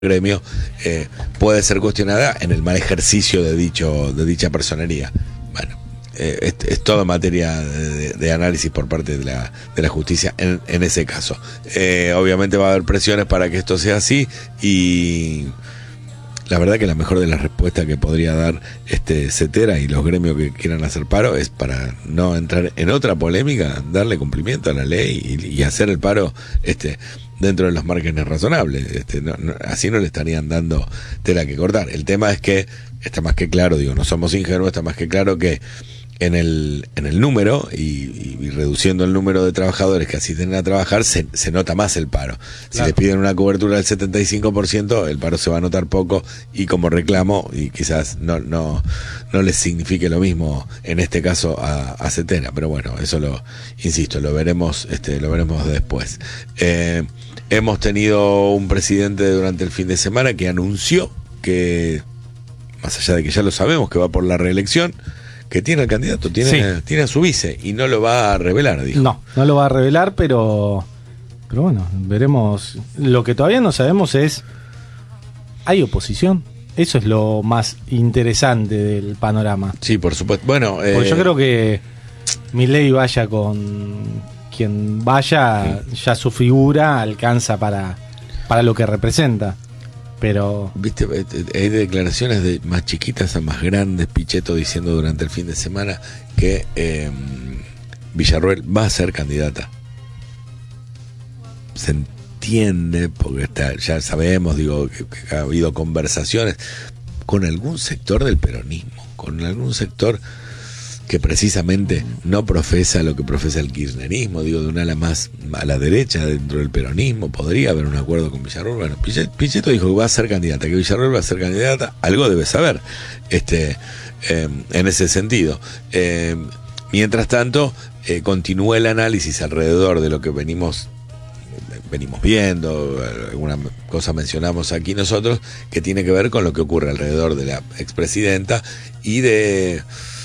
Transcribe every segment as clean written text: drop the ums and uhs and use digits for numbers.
gremio puede ser cuestionada en el mal ejercicio de dicha personería. Bueno, es toda materia de análisis por parte de la justicia en ese caso. Obviamente va a haber presiones para que esto sea así, y la verdad que la mejor de las respuestas que podría dar Cetera y los gremios que quieran hacer paro es, para no entrar en otra polémica, darle cumplimiento a la ley y hacer el paro dentro de los márgenes razonables. Así no le estarían dando tela que cortar. El tema es que está más que claro, no somos ingenuos, está más que claro que en el número y reduciendo el número de trabajadores que asisten a trabajar, se nota más el paro. Si les piden una cobertura del 75%, el paro se va a notar poco, y como reclamo, y quizás no les signifique lo mismo en este caso a Cetera, pero bueno, eso insisto, lo veremos después. Hemos tenido un presidente durante el fin de semana que anunció que, más allá de que ya lo sabemos, que va por la reelección, que tiene al candidato, tiene a su vice, y no lo va a revelar, dijo. No lo va a revelar, pero bueno, veremos. Lo que todavía no sabemos es, ¿hay oposición? Eso es lo más interesante del panorama. Sí, por supuesto. Bueno, porque yo creo que Milei, vaya con quien vaya, ya su figura alcanza para lo que representa. Pero viste, hay declaraciones de más chiquitas a más grandes. Pichetto diciendo durante el fin de semana que Villarruel va a ser candidata. Se entiende, porque ya sabemos, que ha habido conversaciones con algún sector del peronismo, con algún sector que precisamente no profesa lo que profesa el kirchnerismo, de un ala más a la derecha dentro del peronismo. Podría haber un acuerdo con Villarruel. Bueno, Pichetto dijo que va a ser candidata, que Villarruel va a ser candidata. Algo debe saber en ese sentido. Mientras tanto, continúa el análisis alrededor de lo que venimos viendo. Alguna cosa mencionamos aquí nosotros, que tiene que ver con lo que ocurre alrededor de la expresidenta y de...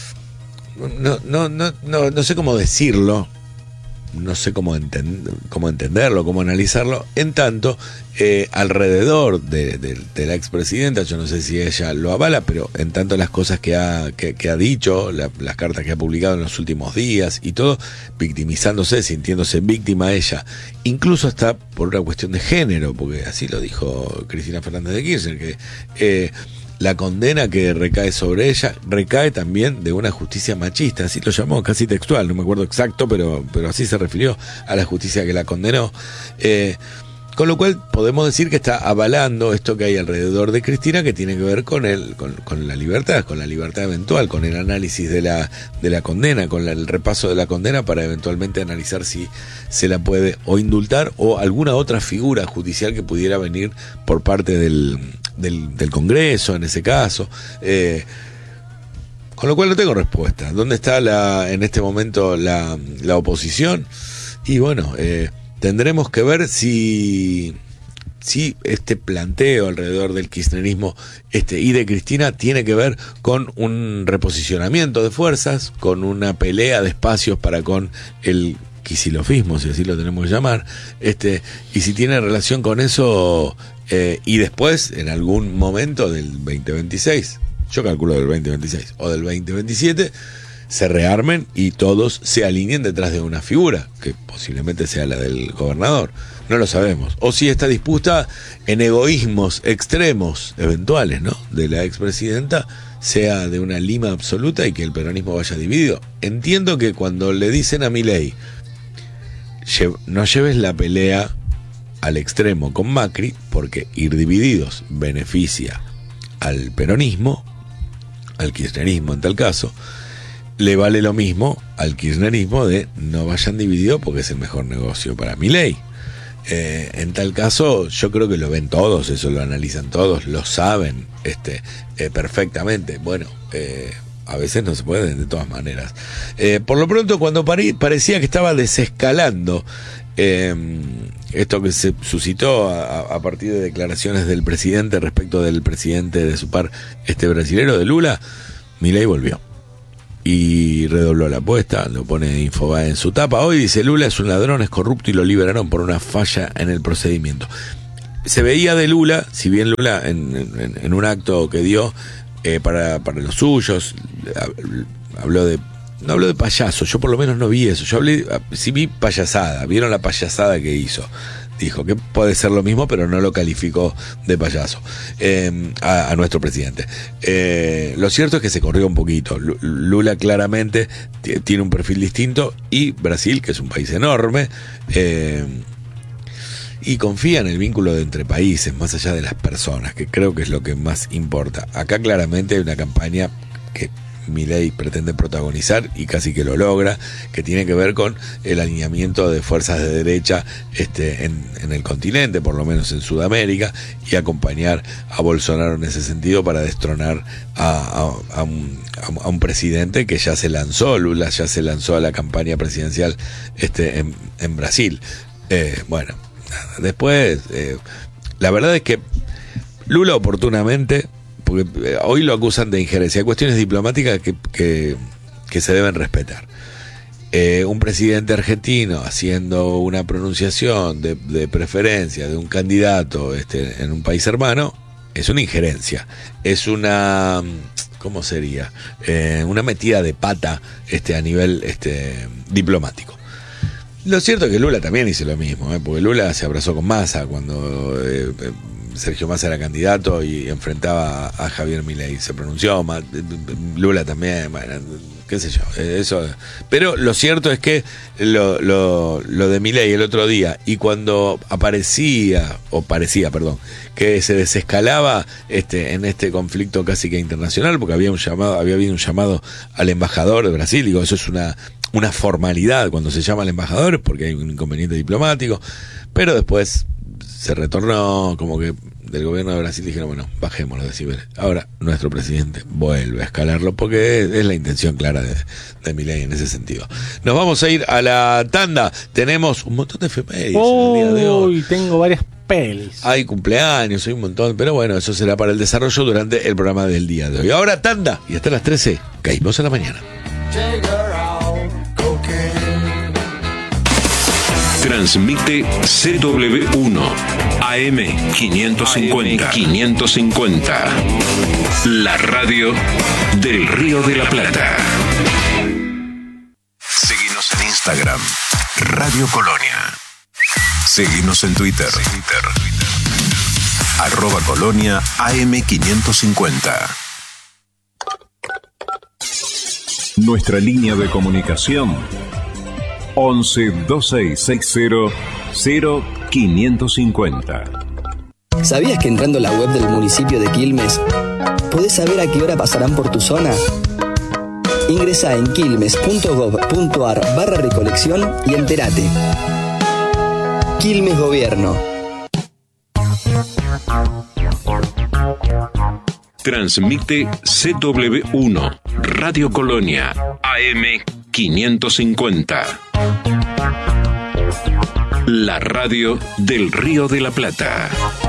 No sé cómo decirlo, no sé cómo entenderlo, cómo analizarlo. En tanto, alrededor de la expresidenta, yo no sé si ella lo avala, pero en tanto las cosas que ha dicho, las cartas que ha publicado en los últimos días y todo, victimizándose, sintiéndose víctima ella, incluso hasta por una cuestión de género, porque así lo dijo Cristina Fernández de Kirchner, que la condena que recae sobre ella recae también de una justicia machista, así lo llamó, casi textual, no me acuerdo exacto, pero así se refirió a la justicia que la condenó. Con lo cual podemos decir que está avalando esto que hay alrededor de Cristina, que tiene que ver con la libertad eventual, con el análisis de la condena, con el repaso de la condena, para eventualmente analizar si se la puede o indultar, o alguna otra figura judicial que pudiera venir por parte del Congreso en ese caso. Con lo cual no tengo respuesta. ¿Dónde está en este momento la oposición? Y bueno, tendremos que ver si este planteo alrededor del kirchnerismo y de Cristina tiene que ver con un reposicionamiento de fuerzas, con una pelea de espacios para con el quisilofismo, si así lo tenemos que llamar, y si tiene relación con eso, y después en algún momento del 2026, yo calculo del 2026 o del 2027, se rearmen y todos se alineen detrás de una figura, que posiblemente sea la del gobernador, no lo sabemos. O si esta disputa en egoísmos extremos eventuales, ¿no?, de la expresidenta, sea de una lima absoluta y que el peronismo vaya dividido. Entiendo que cuando le dicen a Milei, no lleves la pelea al extremo con Macri, porque ir divididos beneficia al peronismo, al kirchnerismo en tal caso, le vale lo mismo al kirchnerismo de no vayan divididos porque es el mejor negocio para Milei. En tal caso, yo creo que lo ven todos, eso lo analizan todos, lo saben perfectamente. Bueno, a veces no se puede de todas maneras. Por lo pronto, cuando parecía que estaba desescalando esto que se suscitó a partir de declaraciones del presidente respecto del presidente de su par brasilero, de Lula, Milei volvió y redobló la apuesta. Lo pone Infobae en su tapa. Hoy dice: Lula es un ladrón, es corrupto y lo liberaron por una falla en el procedimiento. se veía de Lula, si bien Lula en un acto que dio para los suyos, no habló de payaso, yo por lo menos no vi eso, sí vi payasada, vieron la payasada que hizo. Dijo que puede ser lo mismo, pero no lo calificó de payaso a nuestro presidente. Lo cierto es que se corrió un poquito. Lula claramente tiene un perfil distinto, y Brasil, que es un país enorme, y confía en el vínculo entre países, más allá de las personas, que creo que es lo que más importa. Acá claramente hay una campaña que Milei pretende protagonizar, y casi que lo logra, que tiene que ver con el alineamiento de fuerzas de derecha en el continente, por lo menos en Sudamérica, y acompañar a Bolsonaro en ese sentido para destronar a un presidente que ya se lanzó. Lula ya se lanzó a la campaña presidencial en Brasil. Bueno, después la verdad es que Lula oportunamente, porque hoy lo acusan de injerencia, hay cuestiones diplomáticas que se deben respetar. Un presidente argentino haciendo una pronunciación de preferencia de un candidato en un país hermano es una injerencia, es una, ¿cómo sería? Una metida de pata a nivel diplomático. Lo cierto es que Lula también hizo lo mismo, porque Lula se abrazó con Massa cuando Sergio Massa era candidato y enfrentaba a Javier Milei. Se pronunció, Lula también, bueno, qué sé yo, eso. Pero lo cierto es que lo de Milei el otro día, y cuando parecía, que se desescalaba en este conflicto casi que internacional, porque había habido un llamado al embajador de Brasil. Digo, eso es una formalidad cuando se llama al embajador, porque hay un inconveniente diplomático, pero después se retornó, como que del gobierno de Brasil dijeron, bueno, bajemos los decibeles. Ahora nuestro presidente vuelve a escalarlo, porque es la intención clara de Milei en ese sentido. Nos vamos a ir a la tanda. Tenemos un montón de efemérides en el día de hoy. Tengo varias pelis. Hay cumpleaños, hay un montón, pero bueno, eso será para el desarrollo durante el programa del día de hoy. Ahora tanda, y hasta las 13 caímos a la mañana. Transmite CW1 AM 550. La radio del Río de la Plata. Seguinos en Instagram, Radio Colonia. Seguinos en Twitter. @Colonia AM 550. Nuestra línea de comunicación 11 2660 0550. ¿Sabías que entrando a la web del municipio de Quilmes podés saber a qué hora pasarán por tu zona? Ingresá en quilmes.gov.ar/recolección y entérate. Quilmes Gobierno. Transmite CW1 Radio Colonia AM 550. La radio del Río de la Plata.